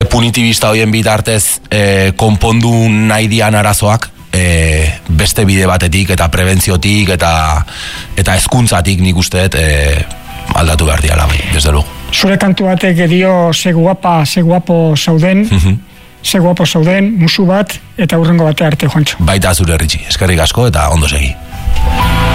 punitibista hoien bitartez konpondu nahi dian arazoak beste bide batetik eta prebentziotik eta hezkuntzatik nik usteet aldatu behar diala bai, desde luego. Zure kantu batek dio ze guapo zauden, ze guapo zauden, musu bat eta hurrengo bate arte, Juantxo. Baita zure Ritxi, eskerrik asko eta ondo segi.